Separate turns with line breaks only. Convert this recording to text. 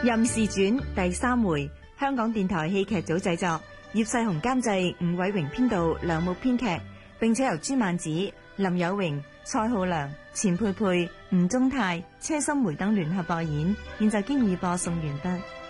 任氏傳第3回，香港電台戲劇組製作，葉世雄監製，伍偉榮編導，梁木編劇，並且由朱曼子、林有榮、蔡浩良、錢佩佩、吳宗泰、車心梅等聯合播演。現在經已播送完畢。